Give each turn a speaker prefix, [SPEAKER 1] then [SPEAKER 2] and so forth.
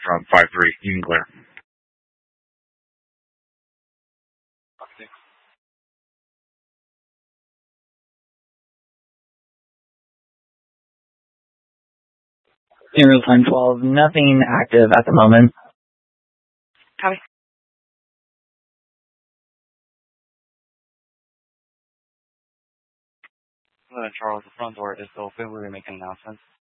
[SPEAKER 1] from 5-3. You can clear.
[SPEAKER 2] Zero time 12, nothing active at the moment.
[SPEAKER 3] Copy.
[SPEAKER 4] Charles, the front door is open. We're making an announcement.